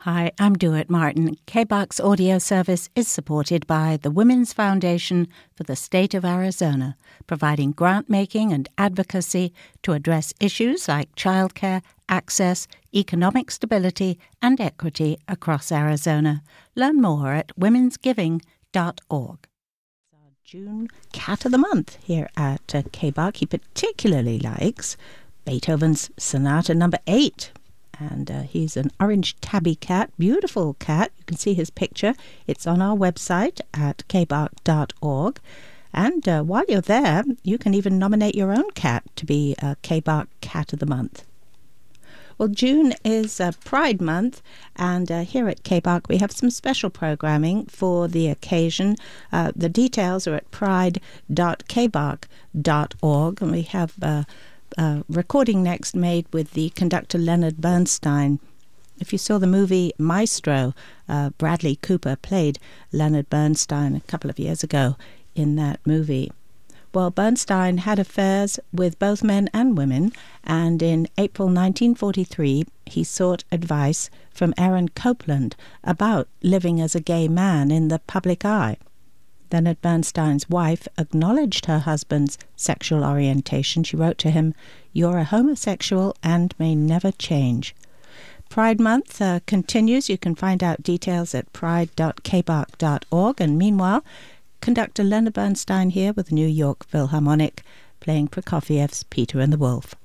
Hi, I'm Dewitt Martin. KBOX audio service is supported by the Women's Foundation for the State of Arizona, providing grant-making and advocacy to address issues like childcare, access, economic stability, and equity across Arizona. Learn more at womensgiving.org. June Cat of the Month here at KBOX. He particularly likes Beethoven's Sonata No. 8. And he's an orange tabby cat, beautiful cat. You can see his picture. It's on our website at kbox.org. And while you're there, you can even nominate your own cat to be a KBOX Cat of the Month. Well, June is Pride Month, and here at KBOX we have some special programming for the occasion. The details are at pride.kbox.org, and we have recording next made with the conductor Leonard Bernstein. If you saw the movie Maestro, Bradley Cooper played Leonard Bernstein a couple of years ago in that movie. Well, Bernstein had affairs with both men and women, and in April 1943 he sought advice from Aaron Copland about living as a gay man in the public eye. Leonard Bernstein's wife acknowledged her husband's sexual orientation. She wrote to him, "You're a homosexual and may never change." Pride Month continues. You can find out details at pride.kbox.org. And meanwhile, conductor Leonard Bernstein here with the New York Philharmonic playing Prokofiev's Peter and the Wolf.